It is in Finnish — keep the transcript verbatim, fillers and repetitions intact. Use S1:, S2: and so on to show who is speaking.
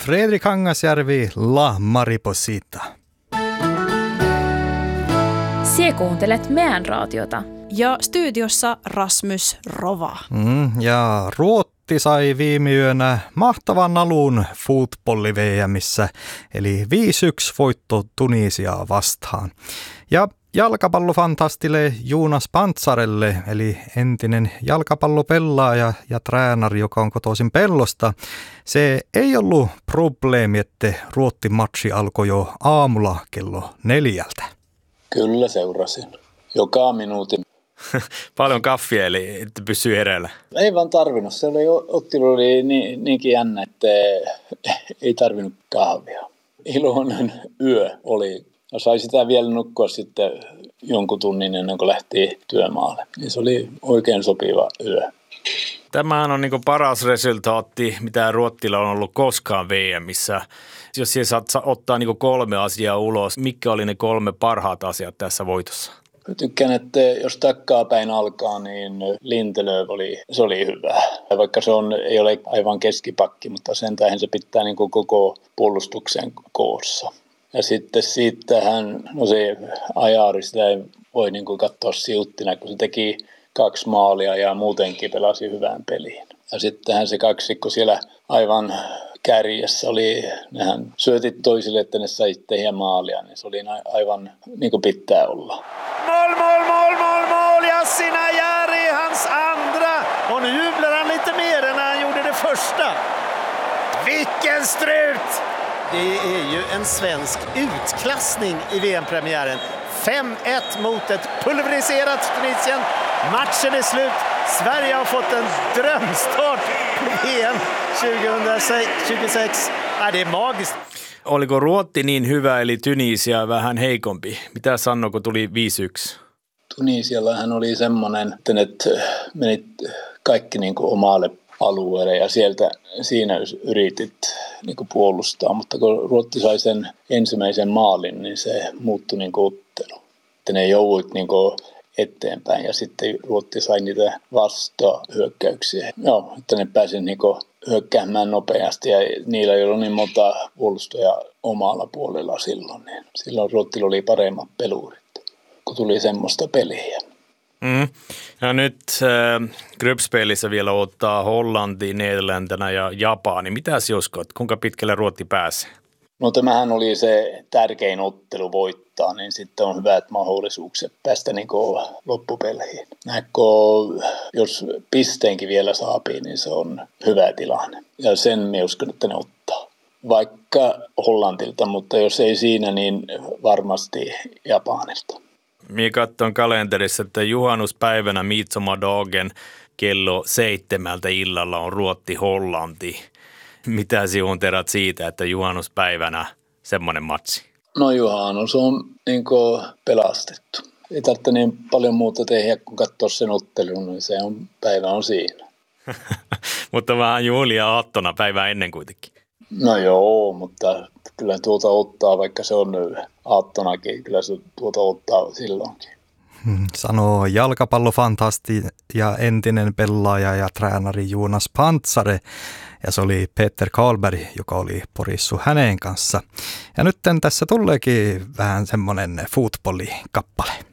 S1: Fredrik Hangasjärvi, La Mariposita.
S2: Sie kuuntelet meidän raatiota.
S3: Ja studiossa Rasmus Rova.
S1: Mm, ja Ruotti sai viime yönä mahtavan alun football-V M:ssä, eli viisi yksi voitto Tunisiaa vastaan. Ja jalkapallofantastille Jonas Pantsarelle, eli entinen jalkapallopelaaja ja treenari, joka on kotoisin Pellosta, se ei ollut probleemi, että Ruotti-matsi alkoi jo aamulla kello neljältä.
S4: Kyllä seurasin. Joka minuutin.
S5: Paljon kaffia, eli että pysyy hereillä.
S4: Ei vaan tarvinnut. Se oli, ottelu oli niin, niinkin jännä, että ei tarvinnut kahvia. Iloinen yö oli. Ja sai sitä vielä nukkua sitten jonkun tunnin ennen kuin lähti työmaalle. Ja se oli oikein sopiva yö.
S5: Tämähän on niin paras resultaatti, mitä Ruottilla on ollut koskaan V M:ssä. Jos siellä saat ottaa niin kolme asiaa ulos, mitkä oli ne kolme parhaat asiat tässä voitossa?
S4: Tykkään, että jos takkaa päin alkaa, niin Lindelöf oli, se oli hyvä. Vaikka se on, ei ole aivan keskipakki, mutta sen tähän se pitää niin koko puolustuksen koossa. Ja sitten siitähän, no se Ajari, sitä ei voi niin kuin katsoa siuttina, kun se teki kaksi maalia ja muutenkin pelasi hyvään peliin. Ja sittenhän se kaksikko siellä aivan kärjessä oli, nehän syötit toisille, että ne sai tehdä maalia, niin se oli aivan niin kuin pitää olla.
S6: Mål, mål, mål, mål, mål! Yasin Ajari, hans andra! Och nu jublar han lite mer än han gjorde det första. Vilken strut! Det är ju en svensk utklassning i V M-premiären. fem ett mot ett pulveriserat Tunisien. Matchen är slut. Sverige har fått en drömstart på V M tjugohundratjugosex. Ja, det är magiskt.
S5: Oliko Ruotti niin hyvä, eli Tunisia vähän heikompi? Mitä sanoi, kun tuli viisi yksi?
S4: Tunisiallahan oli semmoinen, että ne menit kaikki niin kuin omalle alueelle ja sieltä siinä yritit niin kuin puolustaa, mutta kun Ruotti sai sen ensimmäisen maalin, niin se muuttui niin kuin ottelu. Että ne jouduit niin kuin eteenpäin ja sitten Ruotti sai niitä vastahyökkäyksiä. Joo, että ne pääsi niin kuin hyökkäämään nopeasti ja niillä ei ollut niin monta puolustaja omalla puolella silloin. Niin silloin Ruottilla oli paremmat pelurit, kun tuli semmoista peliä.
S5: Mm. Ja nyt äh, gruppspelissä vielä ottaa Hollanti, Nederläntinä ja Japani. Mitäs uskot? Kuinka pitkälle Ruotti pääsee?
S4: No tämähän oli se tärkein ottelu voittaa, niin sitten on hyvät mahdollisuukset päästä niin kuin loppupeleihin. Näkö, jos pisteenkin vielä saapii, niin se on hyvä tilanne. Ja sen minä uskon, että ne ottaa. Vaikka Hollantilta, mutta jos ei siinä, niin varmasti Japanilta.
S5: Minä katson kalenterissa, että juhannuspäivänä Midsommar-dagen kello seitsemältä illalla on Ruotti-Hollanti. Mitä sinun terät siitä, että juhannuspäivänä semmoinen matsi?
S4: No juhannus on niin kuin pelastettu. Ei tarvitse niin paljon muuta tehdä, kun katsoa sen ottelun, niin se on, päivä on siinä.
S5: Mutta vähän juhlia aattona päivää ennen kuitenkin.
S4: No joo, mutta kyllä tuota ottaa, vaikka se on aattonakin, kyllä se tuota ottaa silloinkin.
S1: Sanoo jalkapallofantasti ja entinen pelaaja ja treenari Jonas Pantsare. Ja se oli Peter Karlberg, joka oli porissu hänen kanssa. Ja nyt tässä tuleekin vähän semmoinen footballikappale.